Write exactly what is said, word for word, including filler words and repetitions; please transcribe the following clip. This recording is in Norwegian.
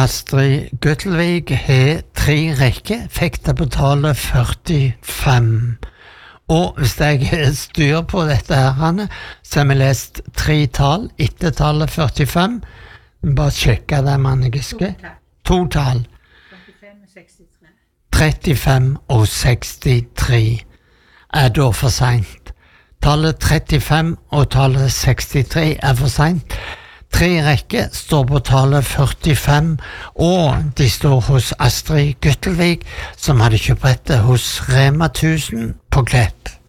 Astrid Guttelvik har tre rekker, fikk det på tallet førtifem. Og hvis jeg har styr på dette her, så har vi lest tre tall etter tallet førtifem. Bare sjekke det, Manne Giske. To tall. trettifem og sekstitre er da for sent. Tallet trettifem og tallet sekstitre er for sent. Tre rekker står på tallet førtifem, og de står hos Astrid Guttelvik, som hadde kjøpt dette hos Rema tusen på Klepp.